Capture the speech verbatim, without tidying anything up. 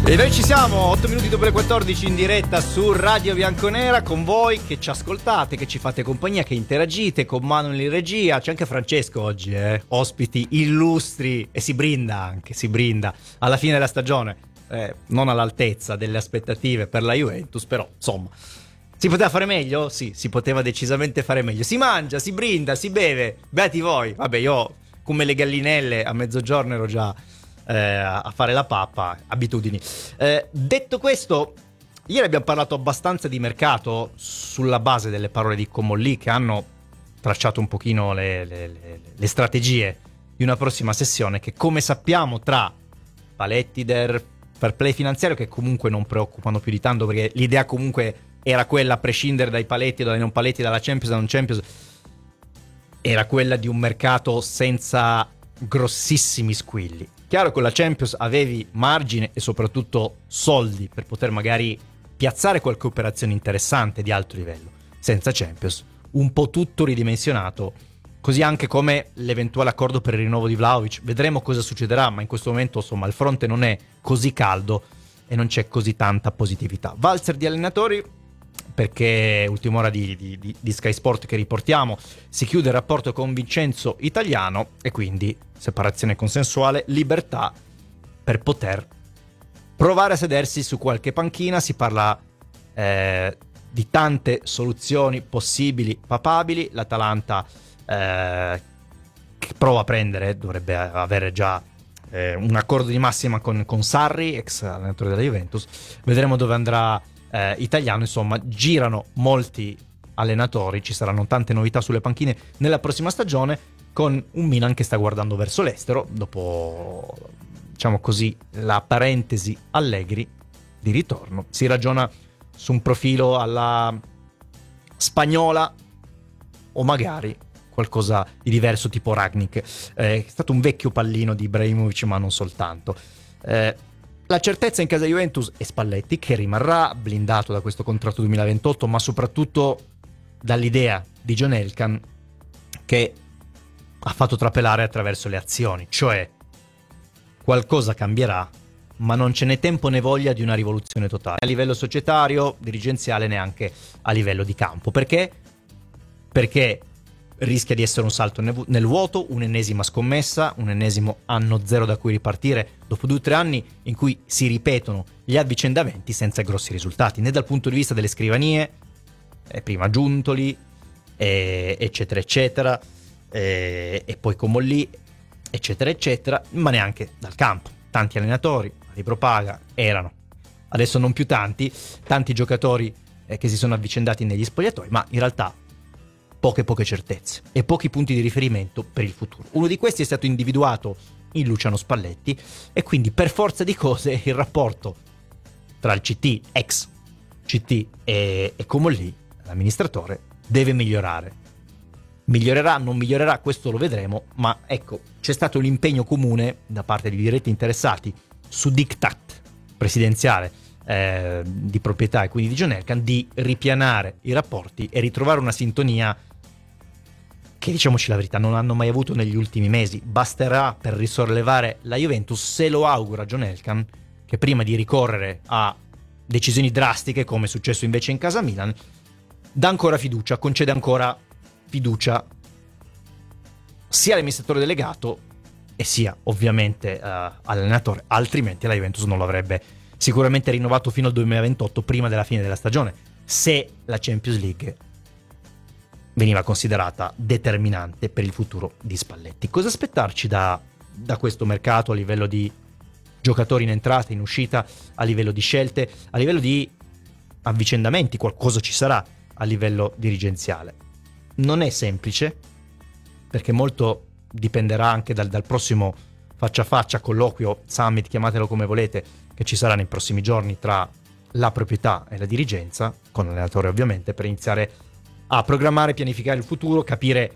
E noi ci siamo, otto minuti dopo le quattordici in diretta su Radio Bianconera con voi che ci ascoltate, che ci fate compagnia, che interagite con Manuel in regia. C'è anche Francesco oggi, eh? Ospiti illustri, e si brinda anche, si brinda alla fine della stagione, eh, non all'altezza delle aspettative per la Juventus, però insomma si poteva fare meglio? Sì, si poteva decisamente fare meglio. Si mangia, si brinda, si beve, beati voi. Vabbè, io come le gallinelle a mezzogiorno ero già Eh, a fare la pappa, abitudini. Eh, detto questo, ieri abbiamo parlato abbastanza di mercato sulla base delle parole di Comolli, che hanno tracciato un pochino le, le, le, le strategie di una prossima sessione che, come sappiamo, tra paletti del fair play finanziario, che comunque non preoccupano più di tanto, perché l'idea comunque era quella, a prescindere dai paletti o dai non paletti, dalla Champions e non Champions, era quella di un mercato senza grossissimi squilli. Chiaro, con la Champions avevi margine e soprattutto soldi per poter magari piazzare qualche operazione interessante di alto livello. Senza Champions, un po' tutto ridimensionato, così anche come l'eventuale accordo per il rinnovo di Vlahovic. Vedremo cosa succederà, ma in questo momento insomma il fronte non è così caldo e non c'è così tanta positività. Valzer di allenatori, perché ultima ora di, di, di, di Sky Sport che riportiamo, si chiude il rapporto con Vincenzo Italiano e quindi separazione consensuale, libertà per poter provare a sedersi su qualche panchina. Si parla eh, di tante soluzioni possibili, papabili. L'Atalanta eh, che prova a prendere, dovrebbe avere già eh, un accordo di massima con, con Sarri, ex allenatore della Juventus. Vedremo dove andrà eh, Italiano. Insomma, girano molti allenatori, ci saranno tante novità sulle panchine nella prossima stagione, con un Milan che sta guardando verso l'estero dopo, diciamo così, la parentesi Allegri di ritorno. Si ragiona su un profilo alla spagnola o magari qualcosa di diverso tipo Ragnik. Eh, è stato un vecchio pallino di Ibrahimovic, ma non soltanto. Eh, la certezza in casa Juventus è Spalletti, che rimarrà blindato da questo contratto duemilaventotto, ma soprattutto dall'idea di John Elkann, che ha fatto trapelare attraverso le azioni, cioè qualcosa cambierà, ma non ce n'è tempo né voglia di una rivoluzione totale a livello societario, dirigenziale, neanche a livello di campo. Perché? Perché rischia di essere un salto nel vuoto, un'ennesima scommessa, un ennesimo anno zero da cui ripartire dopo due o tre anni in cui si ripetono gli avvicendamenti senza grossi risultati, né dal punto di vista delle scrivanie, eh, prima Giuntoli, eh, eccetera eccetera, E, e poi Comolli, eccetera eccetera, ma neanche dal campo. Tanti allenatori di Propaga erano, adesso non più tanti, tanti giocatori eh, che si sono avvicendati negli spogliatoi, ma in realtà poche poche certezze e pochi punti di riferimento per il futuro. Uno di questi è stato individuato in Luciano Spalletti, e quindi per forza di cose il rapporto tra il C T, ex C T e, e Comolli, l'amministratore, deve migliorare. Migliorerà, non migliorerà, questo lo vedremo, ma ecco, c'è stato l'impegno comune da parte di diretti interessati su diktat presidenziale eh, di proprietà e quindi di John Elkann, di ripianare i rapporti e ritrovare una sintonia che, diciamoci la verità, non hanno mai avuto negli ultimi mesi. Basterà per risollevare la Juventus, se lo augura John Elkann, che prima di ricorrere a decisioni drastiche, come è successo invece in casa Milan, dà ancora fiducia, concede ancora fiducia sia all'amministratore delegato e sia ovviamente uh, all'allenatore, altrimenti la Juventus non l'avrebbe sicuramente rinnovato fino al duemilaventotto, prima della fine della stagione, se la Champions League veniva considerata determinante per il futuro di Spalletti. Cosa aspettarci da, da questo mercato a livello di giocatori in entrata, in uscita, a livello di scelte, a livello di avvicendamenti? Qualcosa ci sarà a livello dirigenziale. Non è semplice, perché molto dipenderà anche dal, dal prossimo faccia a faccia, colloquio, summit, chiamatelo come volete, che ci sarà nei prossimi giorni tra la proprietà e la dirigenza, con l'allenatore ovviamente, per iniziare a programmare, pianificare il futuro, capire